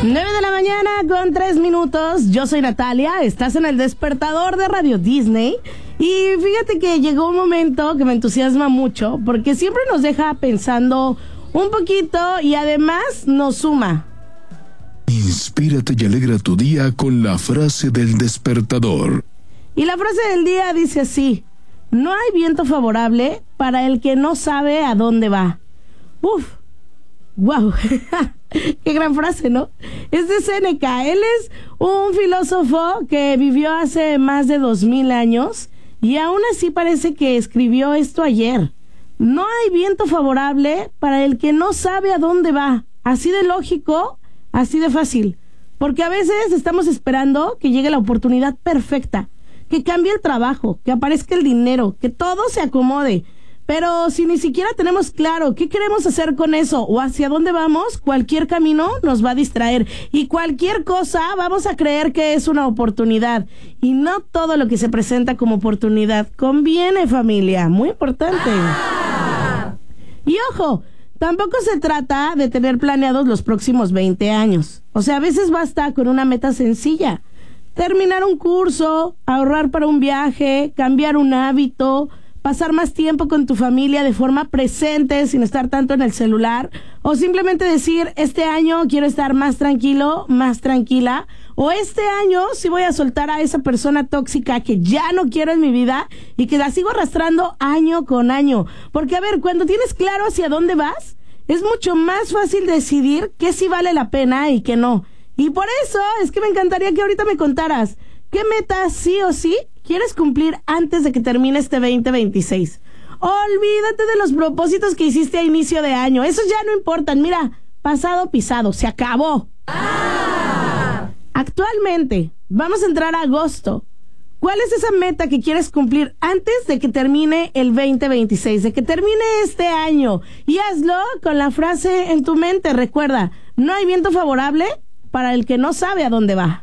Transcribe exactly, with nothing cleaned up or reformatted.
nueve de la mañana con tres minutos. Yo soy Natalia, estás en el despertador de Radio Disney. Y fíjate que llegó un momento que me entusiasma mucho, porque siempre nos deja pensando un poquito y además nos suma. Inspírate y alegra tu día con la frase del despertador. Y la frase del día dice así: no hay viento favorable para el que no sabe a dónde va. Uf, wow. Qué gran frase, ¿no? Es de Séneca. Él es un filósofo que vivió hace más de dos mil años y aún así parece que escribió esto ayer. No hay viento favorable para el que no sabe a dónde va. Así de lógico, así de fácil. Porque a veces estamos esperando que llegue la oportunidad perfecta, que cambie el trabajo, que aparezca el dinero, que todo se acomode. Pero si ni siquiera tenemos claro qué queremos hacer con eso o hacia dónde vamos, cualquier camino nos va a distraer y cualquier cosa vamos a creer que es una oportunidad. Y no todo lo que se presenta como oportunidad conviene, familia. Muy importante. Ah. Y ojo, tampoco se trata de tener planeados los próximos veinte años. O sea, a veces basta con una meta sencilla. Terminar un curso, ahorrar para un viaje, cambiar un hábito, pasar más tiempo con tu familia de forma presente sin estar tanto en el celular, o simplemente decir, este año quiero estar más tranquilo, más tranquila, o este año sí voy a soltar a esa persona tóxica que ya no quiero en mi vida y que la sigo arrastrando año con año. Porque a ver, cuando tienes claro hacia dónde vas, es mucho más fácil decidir qué sí vale la pena y qué no. Y por eso es que me encantaría que ahorita me contaras qué metas sí o sí quieres cumplir antes de que termine este veinte veintiséis. Olvídate de los propósitos que hiciste a inicio de año. Esos ya no importan. Mira, pasado pisado, se acabó. Ah. Actualmente, vamos a entrar a agosto. ¿Cuál es esa meta que quieres cumplir antes de que termine el veinte veintiséis? De que termine este año. Y hazlo con la frase en tu mente. Recuerda, no hay viento favorable para el que no sabe a dónde va.